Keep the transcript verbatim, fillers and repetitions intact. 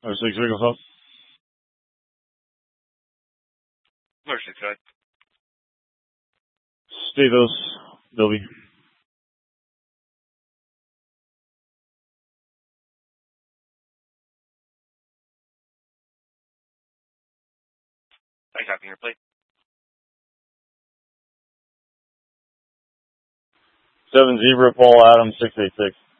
Oh six Eagle Hawk. Number six, go ahead. Stathos, Bilby. I copy your plate. Seven Zebra, Paul Adams, six eight six.